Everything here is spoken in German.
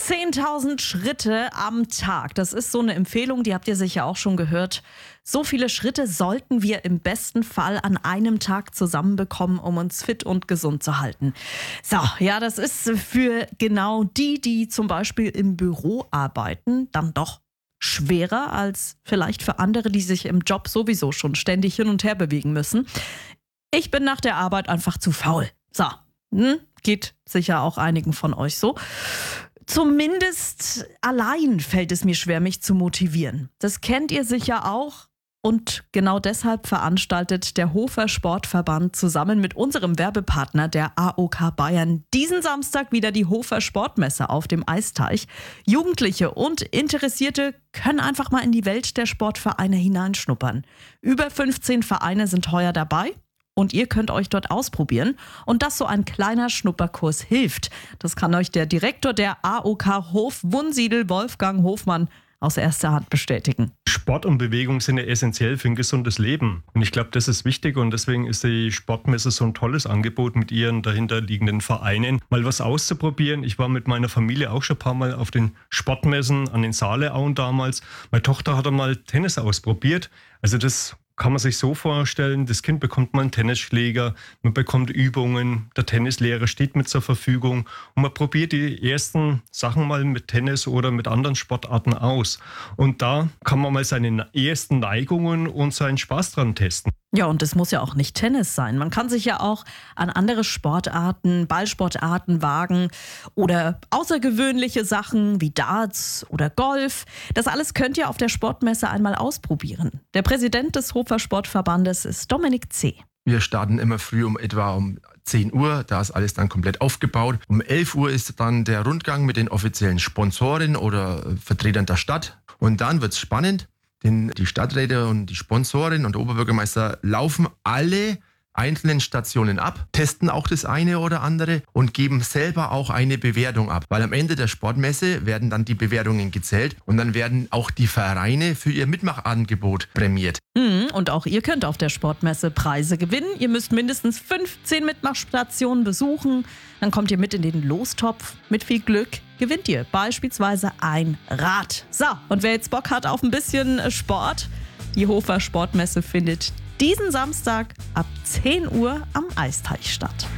10.000 Schritte am Tag. Das ist so eine Empfehlung, die habt ihr sicher auch schon gehört. So viele Schritte sollten wir im besten Fall an einem Tag zusammenbekommen, um uns fit und gesund zu halten. So, ja, das ist für genau die zum Beispiel im Büro arbeiten, dann doch schwerer als vielleicht für andere, die sich im Job sowieso schon ständig hin und her bewegen müssen. Ich bin nach der Arbeit einfach zu faul. So, geht sicher auch einigen von euch so. Zumindest allein fällt es mir schwer, mich zu motivieren. Das kennt ihr sicher auch. Und genau deshalb veranstaltet der Hofer Sportverband zusammen mit unserem Werbepartner, der AOK Bayern, diesen Samstag wieder die Hofer Sportmesse auf dem Eisteich. Jugendliche und Interessierte können einfach mal in die Welt der Sportvereine hineinschnuppern. Über 15 Vereine sind heuer dabei. Und ihr könnt euch dort ausprobieren. Und dass so ein kleiner Schnupperkurs hilft, das kann euch der Direktor der AOK Hof Wunsiedel, Wolfgang Hofmann, aus erster Hand bestätigen. Sport und Bewegung sind ja essentiell für ein gesundes Leben. Und ich glaube, das ist wichtig und deswegen ist die Sportmesse so ein tolles Angebot mit ihren dahinterliegenden Vereinen, mal was auszuprobieren. Ich war mit meiner Familie auch schon ein paar Mal auf den Sportmessen, an den Saaleauen damals. Meine Tochter hat einmal Tennis ausprobiert. Also das kann man sich so vorstellen, das Kind bekommt mal einen Tennisschläger, man bekommt Übungen, der Tennislehrer steht mit zur Verfügung und man probiert die ersten Sachen mal mit Tennis oder mit anderen Sportarten aus. Und da kann man mal seine ersten Neigungen und seinen Spaß dran testen. Ja, und es muss ja auch nicht Tennis sein. Man kann sich ja auch an andere Sportarten, Ballsportarten wagen oder außergewöhnliche Sachen wie Darts oder Golf. Das alles könnt ihr auf der Sportmesse einmal ausprobieren. Der Präsident des Hofer Sportverbandes ist Dominik C. Wir starten immer früh etwa um 10 Uhr, da ist alles dann komplett aufgebaut. Um 11 Uhr ist dann der Rundgang mit den offiziellen Sponsoren oder Vertretern der Stadt. Und dann wird es spannend. Denn die Stadträte und die Sponsoren und der Oberbürgermeister laufen alle einzelnen Stationen ab, testen auch das eine oder andere und geben selber auch eine Bewertung ab. Weil am Ende der Sportmesse werden dann die Bewertungen gezählt und dann werden auch die Vereine für ihr Mitmachangebot prämiert. Und auch ihr könnt auf der Sportmesse Preise gewinnen. Ihr müsst mindestens 15 Mitmachstationen besuchen. Dann kommt ihr mit in den Lostopf. Mit viel Glück gewinnt ihr beispielsweise ein Rad. So, und wer jetzt Bock hat auf ein bisschen Sport, die Hofer Sportmesse findet diesen Samstag ab 10 Uhr am Eisteich statt.